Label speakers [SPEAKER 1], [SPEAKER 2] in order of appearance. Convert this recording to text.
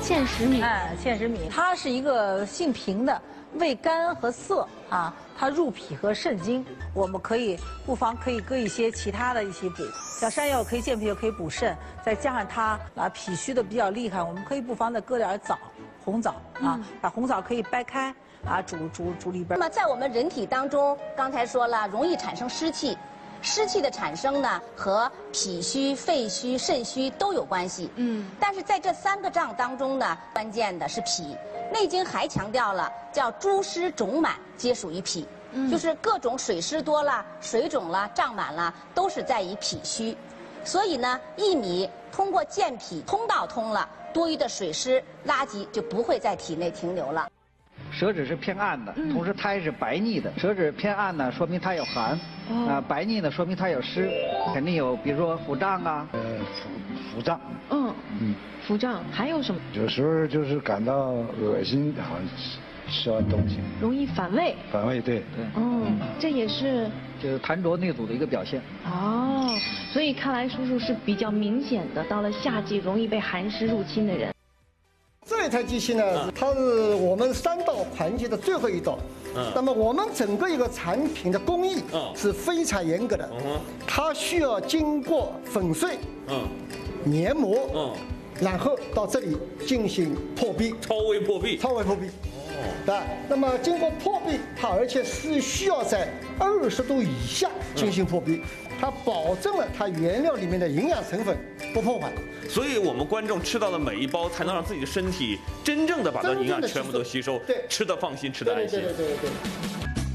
[SPEAKER 1] 芡实米，
[SPEAKER 2] 芡实米，它是一个性平的，味甘和涩啊，它入脾和肾经。我们不妨可以搁一些其他的一起补，像山药可以健脾，又可以补肾，再加上它脾虚的比较厉害，我们可以不妨再搁点枣，红枣啊，把红枣可以掰开啊，煮里边。
[SPEAKER 3] 那么在我们人体当中，刚才说了，容易产生湿气。湿气的产生呢，和脾虚、肺虚、肾虚都有关系。但是在这3个脏当中呢，关键的是脾。《内经》还强调了，叫诸湿肿满皆属于脾，就是各种水湿多了、水肿了、胀满了，都是在于脾虚。所以呢，薏米通过健脾通道通了，多余的水湿垃圾就不会在体内停留了。
[SPEAKER 4] 舌质是偏暗的，同时苔是白腻的。舌质偏暗呢，说明它有寒；白腻呢，说明它有湿，肯定有，比如说腹胀啊，
[SPEAKER 5] 腹胀。
[SPEAKER 1] 腹胀还有什么？
[SPEAKER 5] 有时候就是感到恶心，好像吃完东西。
[SPEAKER 1] 容易反胃。
[SPEAKER 5] 反胃，对。
[SPEAKER 1] 这也是
[SPEAKER 4] 就是痰浊内阻的一个表现。
[SPEAKER 1] 所以看来叔叔是比较明显的，到了夏季容易被寒湿入侵的人。
[SPEAKER 6] 这台机器呢，它是我们3道环节的最后一道。那么我们整个一个产品的工艺是非常严格的，它需要经过粉碎、研磨，然后到这里进行破壁，
[SPEAKER 7] 超微破壁。
[SPEAKER 6] 那么经过破壁，它而且是需要在20度以下进行破壁，它保证了它原料里面的营养成分不破坏。
[SPEAKER 7] 所以我们观众吃到的每一包，才能让自己的身体真正的把它营养全部都吸收，吃得放心，吃得安心。
[SPEAKER 6] 对。